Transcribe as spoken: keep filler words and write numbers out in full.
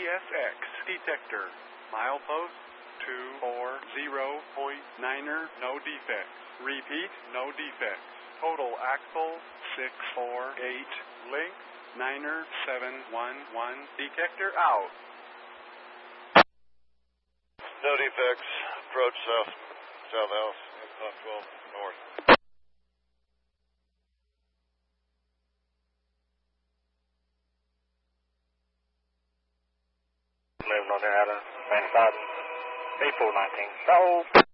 S X detector. Milepost two four zero point niner, no defects. Repeat, no defects. Total axle six four eight. Length niner seven one one. Detector out. No defects. Approach south, south-south, F twelve north. Moving on there out of ninety-five, eight four nineteen. So.